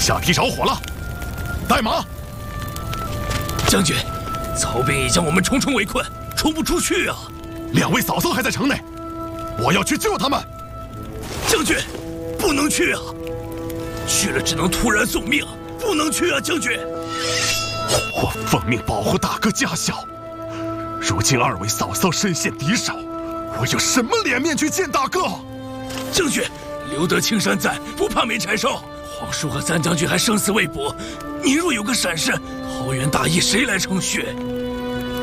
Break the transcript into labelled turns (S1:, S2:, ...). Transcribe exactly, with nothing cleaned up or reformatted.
S1: 下邳着火了，带马。
S2: 将军，曹兵已将我们重重围困，出不出去啊！
S1: 两位嫂嫂还在城内，我要去救他们。
S2: 将军，不能去啊！去了只能突然送命，不能去啊！将军，
S1: 我奉命保护大哥家小，如今二位嫂嫂身陷敌手，我有什么脸面去见大哥？
S2: 将军，留得青山在，不怕没柴烧。皇叔和三将军还生死未卜，您若有个闪失，桃园大义谁来承续？